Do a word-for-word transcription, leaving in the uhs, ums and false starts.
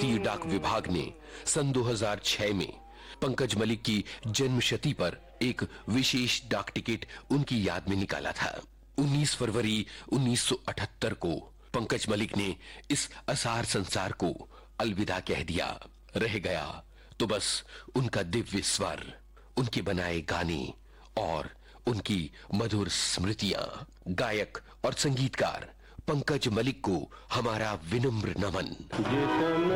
भारतीय डाक विभाग ने सन दो हज़ार छह में पंकज मलिक की जन्मशती पर एक विशेष डाक टिकट उनकी याद में निकाला था। उन्नीस फरवरी उन्नीस सौ अठहत्तर को पंकज मलिक ने इस असार संसार को अलविदा कह दिया। रह गया तो बस उनका दिव्य स्वर, उनके बनाए गाने और उनकी मधुर स्मृतियां। गायक और संगीतकार पंकज मलिक को हमारा विनम्र नमन।